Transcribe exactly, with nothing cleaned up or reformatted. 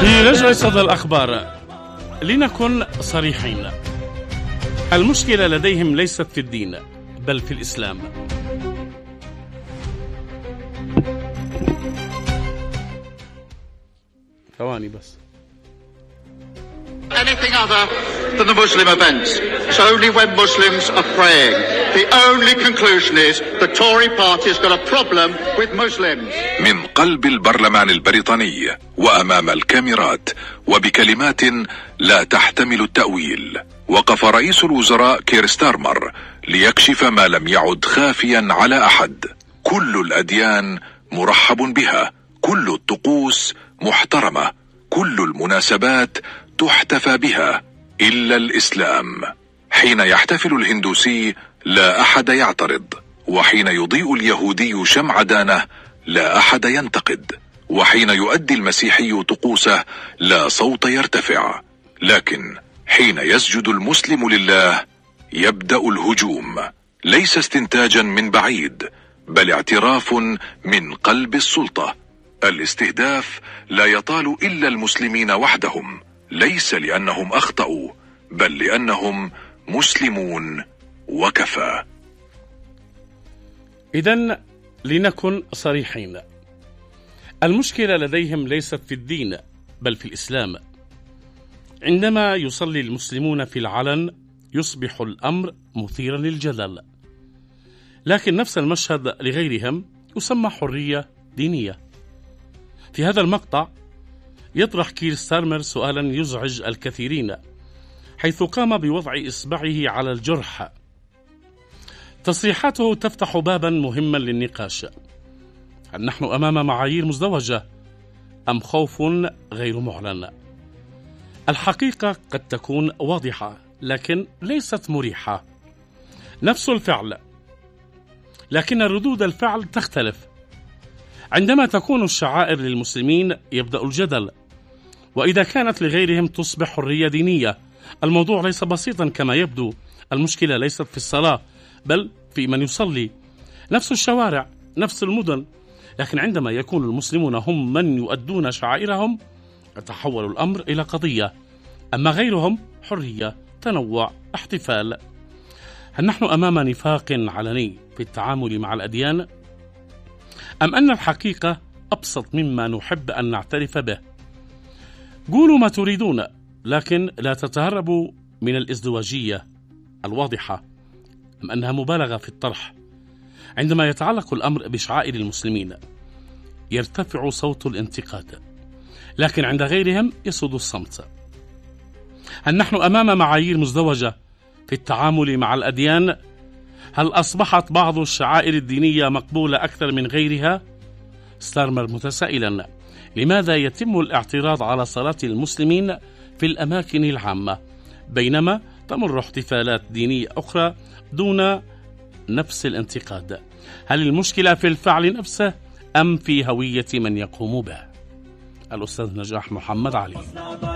في رجع صدى الأخبار لنكن صريحين، المشكلة لديهم ليست في الدين بل في الإسلام. ثواني بس. Anything other than the Muslim events. It's only when Muslims are praying. The only conclusion is the Tory party has got a problem with Muslims. من قلب البرلمان البريطاني وأمام الكاميرات وبكلمات لا تحتمل التأويل، وقف رئيس الوزراء كير ستارمر ليكشف ما لم يعد خافيا على أحد. كل الأديان مرحب بها، كل الطقوس محترمة، كل المناسبات تحتفى بها إلا الإسلام. حين يحتفل الهندوسي لا أحد يعترض، وحين يضيء اليهودي شمع دانه لا أحد ينتقد، وحين يؤدي المسيحي طقوسه لا صوت يرتفع. لكن حين يسجد المسلم لله يبدأ الهجوم، ليس استنتاجا من بعيد بل اعتراف من قلب السلطة. الاستهداف لا يطال إلا المسلمين وحدهم، ليس لأنهم أخطأوا بل لأنهم مسلمون وكفى. إذن لنكن صريحين، المشكلة لديهم ليست في الدين بل في الإسلام. عندما يصلي المسلمون في العلن يصبح الأمر مثيرا للجدل، لكن نفس المشهد لغيرهم يسمى حرية دينية. في هذا المقطع يطرح كير ستارمر سؤالا يزعج الكثيرين، حيث قام بوضع إصبعه على الجرح. تصريحاته تفتح بابا مهما للنقاش. هل نحن أمام معايير مزدوجة أم خوف غير معلن؟ الحقيقة قد تكون واضحة لكن ليست مريحة. نفس الفعل لكن ردود الفعل تختلف. عندما تكون الشعائر للمسلمين يبدأ الجدل، وإذا كانت لغيرهم تصبح حرية دينية. الموضوع ليس بسيطا كما يبدو، المشكلة ليست في الصلاة بل في من يصلي. نفس الشوارع، نفس المدن، لكن عندما يكون المسلمون هم من يؤدون شعائرهم يتحول الأمر إلى قضية، أما غيرهم حرية، تنوع، احتفال. هل نحن أمام نفاق علني في التعامل مع الأديان؟ أم أن الحقيقة أبسط مما نحب أن نعترف به؟ قولوا ما تريدون، لكن لا تتهربوا من الازدواجية الواضحة. أم أنها مبالغة في الطرح؟ عندما يتعلق الأمر بشعائر المسلمين يرتفع صوت الانتقاد، لكن عند غيرهم يسود الصمت. هل نحن أمام معايير مزدوجة في التعامل مع الأديان؟ هل أصبحت بعض الشعائر الدينية مقبولة أكثر من غيرها؟ ستارمر متسائلا، لماذا يتم الاعتراض على صلاة المسلمين في الأماكن العامة بينما تمر احتفالات دينية أخرى دون نفس الانتقاد؟ هل المشكلة في الفعل نفسه أم في هوية من يقوم به؟ الأستاذ نجاح محمد علي.